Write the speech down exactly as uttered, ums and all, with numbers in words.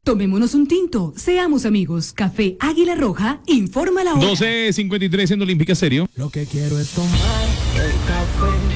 Tomémonos un tinto, seamos amigos. Café Águila Roja, informa la hora. doce cincuenta y tres en Olímpica Serio. Lo que quiero es tomar el café